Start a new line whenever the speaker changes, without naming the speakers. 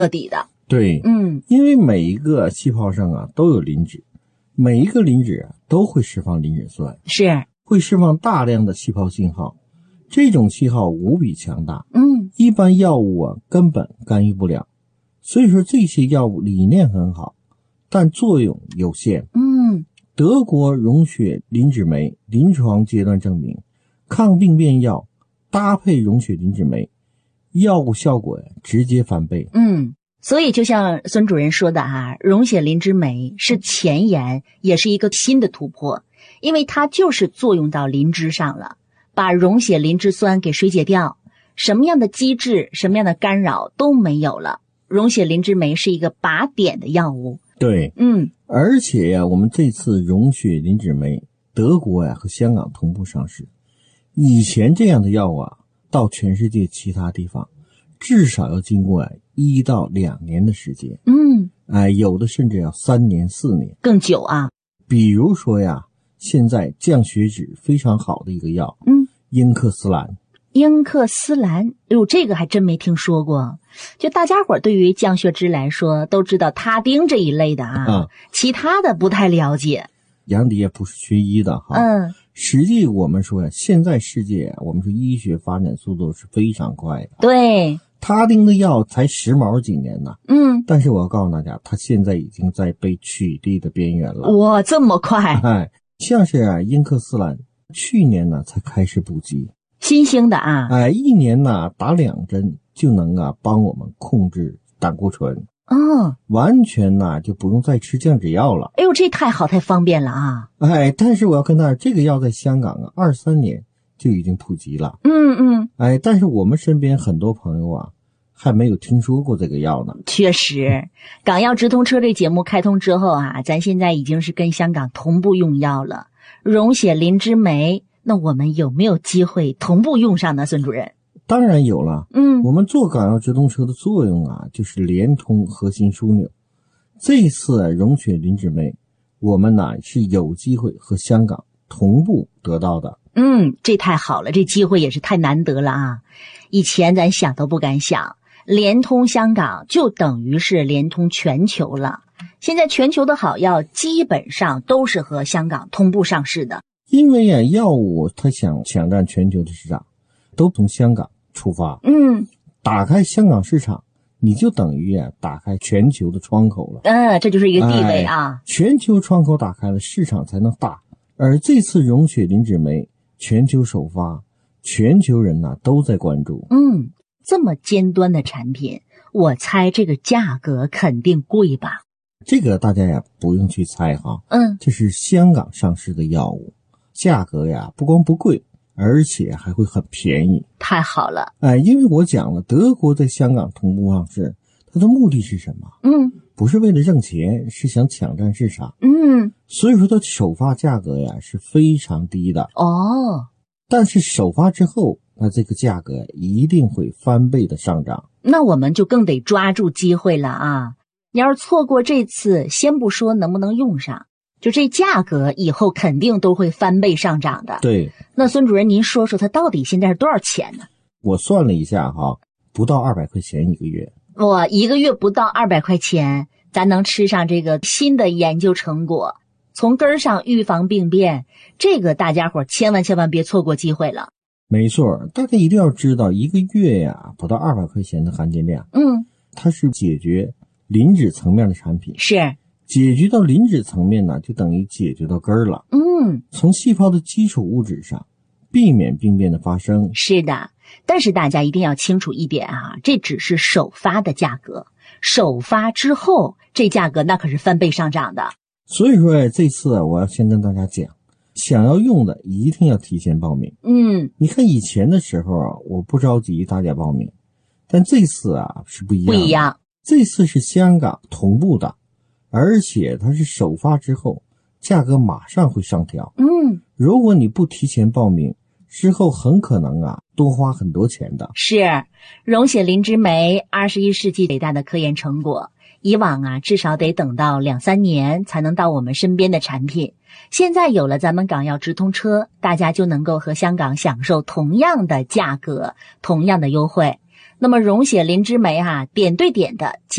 彻底的。
对，因为每一个气泡上啊都有磷脂，每一个磷脂啊都会释放磷脂酸，
是
会释放大量的气泡信号，这种信号无比强大，一般药物啊根本干预不了。所以说这些药物理念很好，但作用有限。德国溶血磷脂酶临床阶段证明，抗病变药搭配溶血磷脂酶，药物效果直接翻倍。
所以就像孙主任说的啊，溶血磷脂酶是前沿，也是一个新的突破，因为它就是作用到磷脂上了，把溶血磷脂酸给水解掉，什么样的机制，什么样的干扰都没有了。溶血磷脂酶是一个靶点的药物。
对，而且呀，我们这次溶血磷脂酶，德国呀和香港同步上市。以前这样的药啊，到全世界其他地方，至少要经过1到2年的时间。有的甚至要3年4年，
更久啊。
比如说呀，现在降血脂非常好的一个药，英克斯兰。
英克斯兰，这个还真没听说过。就大家伙对于降血脂来说，都知道他汀这一类的其他的不太了解。
杨迪也不是学医的哈。实际我们说呀，现在世界我们说医学发展速度是非常快的。
对，
他汀的药才10毛几年呢。但是我要告诉大家，它现在已经在被取缔的边缘了。
哇，这么快！
像是英克斯兰，去年呢才开始补给。
新兴的啊
，1年呢打2针就能帮我们控制胆固醇，完全呢就不用再吃降脂药了。
哎呦，这太好太方便了啊！
但是我要跟大家，这个药在香港23年就已经普及了。但是我们身边很多朋友还没有听说过这个药呢。
确实，港药直通车这节目开通之后咱现在已经是跟香港同步用药了。溶血磷脂酶，那我们有没有机会同步用上呢，孙主任？
当然有了。我们做港药直通车的作用就是连通核心枢纽。这次溶血磷脂酶，我们是有机会和香港同步得到的。
这太好了，这机会也是太难得了啊！以前咱想都不敢想，连通香港就等于是连通全球了。现在全球的好药基本上都是和香港同步上市的。
因为药物它想抢占全球的市场，都从香港出发。打开香港市场，你就等于打开全球的窗口了。
这就是一个地位啊。
全球窗口打开了，市场才能大。而这次溶血磷脂酶全球首发，全球人都在关注。
这么尖端的产品，我猜这个价格肯定贵吧？
这个大家也不用去猜哈。这是香港上市的药物，价格不光不贵，而且还会很便宜。
太好了。
因为我讲了，德国在香港同步上市，它的目的是什么？不是为了挣钱，是想抢占市场。所以说它首发价格是非常低的。但是首发之后，那这个价格一定会翻倍的上涨。
那我们就更得抓住机会了啊！你要是错过这次，先不说能不能用上，就这价格以后肯定都会翻倍上涨的。
对。
那孙主任您说说它到底现在是多少钱呢？
我算了一下不到200块钱1个月。
哇，1个月不到200块钱，咱能吃上这个新的研究成果，从根儿上预防病变，这个大家伙千万别错过机会了。
没错，大家一定要知道，1个月不到200块钱的含金量。它是解决磷脂层面的产品。
是。
解决到磷脂层面就等于解决到根儿了。从细胞的基础物质上避免病变的发生。
是的，但是大家一定要清楚一点这只是首发的价格，首发之后这价格那可是翻倍上涨的。
所以说这次我要先跟大家讲，想要用的一定要提前报名。你看以前的时候我不着急大家报名，但这次是不一样的。
不一样，
这次是香港同步的，而且它是首发之后价格马上会上调。如果你不提前报名，之后很可能多花很多钱的。
是，溶血磷脂酶21世纪伟大的科研成果，以往至少得等到2-3年才能到我们身边的产品。现在有了咱们港药直通车，大家就能够和香港享受同样的价格，同样的优惠。 那么溶血磷脂酶点对点的